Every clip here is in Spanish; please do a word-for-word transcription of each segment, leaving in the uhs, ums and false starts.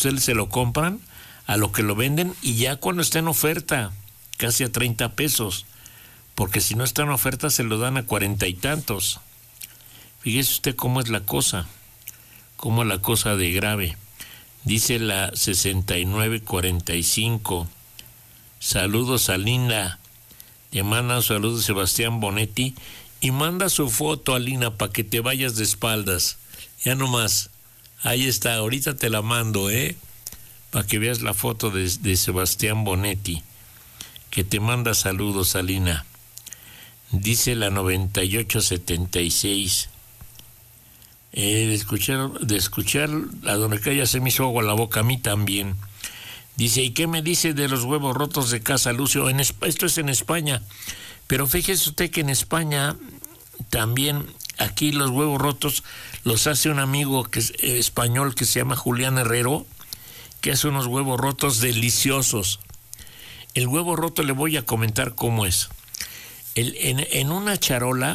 ustedes se lo compran a lo que lo venden y ya cuando está en oferta, casi a treinta pesos, porque si no está en oferta se lo dan a cuarenta y tantos. Fíjese usted cómo es la cosa, cómo es la cosa de grave. Dice la sesenta y nueve cuarenta y cinco, saludos a Lina, le manda saludos Sebastián Bonetti y manda su foto a Lina para que te vayas de espaldas, ya nomás, ahí está, ahorita te la mando, eh, para que veas la foto de, de Sebastián Bonetti, que te manda saludos a Lina. Dice la noventa y ocho setenta y seis, eh, de escuchar, de escuchar a Don Ricardo ya se me hizo agua la boca, a mí también. Dice, ¿y qué me dice de los huevos rotos de Casa Lucio? En, esto es en España, pero fíjese usted que en España también, aquí los huevos rotos los hace un amigo que es eh, español que se llama Julián Herrero, que hace unos huevos rotos deliciosos. El huevo roto le voy a comentar cómo es. El, en, en una charola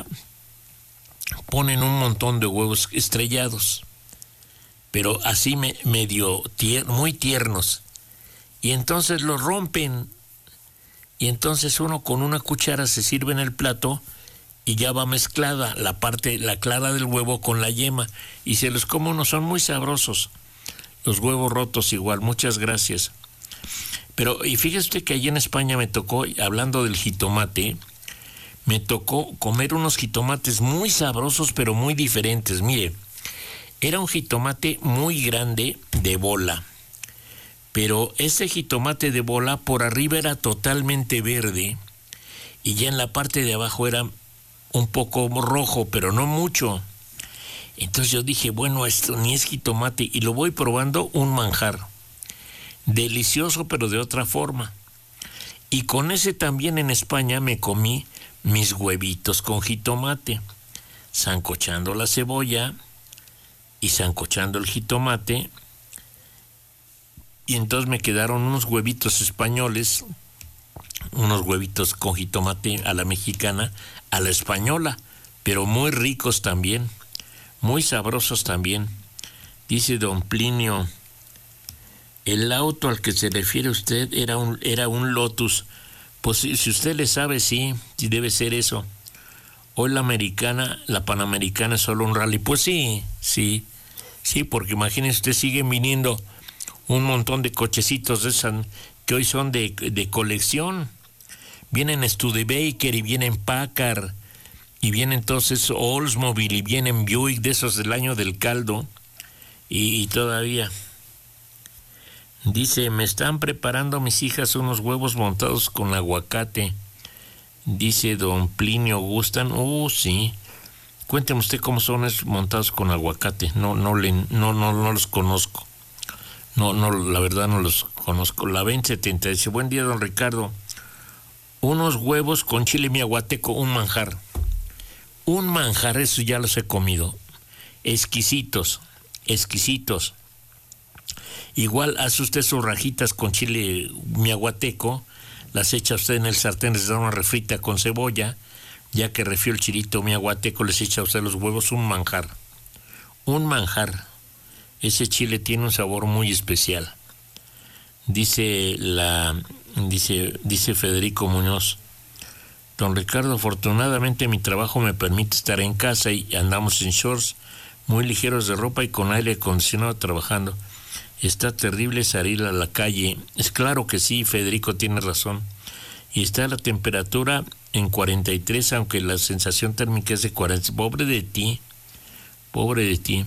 ponen un montón de huevos estrellados, pero así me, medio tier, muy tiernos, y entonces los rompen, y entonces uno con una cuchara se sirve en el plato y ya va mezclada la parte, la clara del huevo con la yema, y se los come uno, son muy sabrosos. Los huevos rotos igual, muchas gracias. Pero, y fíjese usted que allí en España me tocó, hablando del jitomate, me tocó comer unos jitomates muy sabrosos, pero muy diferentes. Mire, era un jitomate muy grande de bola, pero ese jitomate de bola por arriba era totalmente verde y ya en la parte de abajo era un poco rojo, pero no mucho. Entonces yo dije, bueno, esto ni es jitomate, y lo voy probando, un manjar. Delicioso, pero de otra forma. Y con ese también en España me comí mis huevitos con jitomate, sancochando la cebolla y sancochando el jitomate, y entonces me quedaron unos huevitos españoles, unos huevitos con jitomate a la mexicana, a la española, pero muy ricos también, muy sabrosos también. Dice don Plinio, el auto al que se refiere usted era un, era un Lotus. Pues si, si usted le sabe, sí, sí debe ser eso. Hoy la americana, la panamericana es solo un rally. Pues sí, sí, sí, porque imagínese usted, siguen viniendo un montón de cochecitos de esas que hoy son de, de colección. Vienen Studebaker y vienen Packard y vienen todos esos Oldsmobile y vienen Buick de esos del año del caldo, y, y todavía... Dice, me están preparando mis hijas unos huevos montados con aguacate. Dice don Plinio, ¿gustan? Oh, sí. Cuénteme usted cómo son esos montados con aguacate. No, no, le, no, no, no los conozco. No, no, la verdad no los conozco. La veinte setenta dice, buen día, don Ricardo. Unos huevos con chile miahuateco, un manjar. Un manjar, eso ya los he comido. Exquisitos, exquisitos. Igual hace usted sus rajitas con chile miahuateco, las echa usted en el sartén, les da una refrita con cebolla, ya que refió el chilito miahuateco, les echa usted los huevos, un manjar. Un manjar. Ese chile tiene un sabor muy especial. Dice la dice dice Federico Muñoz, don Ricardo, afortunadamente mi trabajo me permite estar en casa y andamos en shorts muy ligeros de ropa y con aire acondicionado trabajando. Está terrible salir a la calle. Es claro que sí, Federico tiene razón. Y está la temperatura en cuarenta y tres, aunque la sensación térmica es de cuarenta. Pobre de ti, pobre de ti.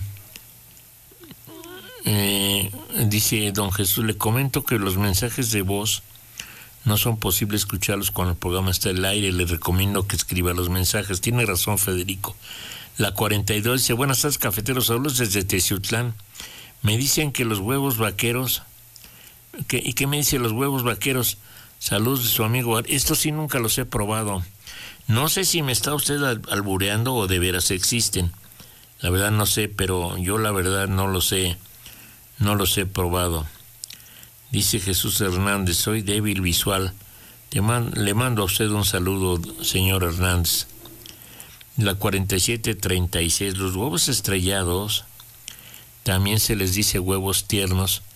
Eh, dice don Jesús, le comento que los mensajes de voz no son posibles escucharlos cuando el programa está en el aire. Le recomiendo que escriba los mensajes. Tiene razón, Federico. La cuarenta y dos dice, buenas tardes, cafeteros, saludos desde Teciutlán. Me dicen que los huevos vaqueros, que, ¿y qué me dicen los huevos vaqueros? Saludos de su amigo. Esto sí nunca los he probado. No sé si me está usted albureando o de veras existen. La verdad no sé, pero yo la verdad no los he, no los he probado. Dice Jesús Hernández, soy débil visual. Le, man, le mando a usted un saludo, señor Hernández. La cuarenta y siete treinta y seis, los huevos estrellados, también se les dice huevos tiernos,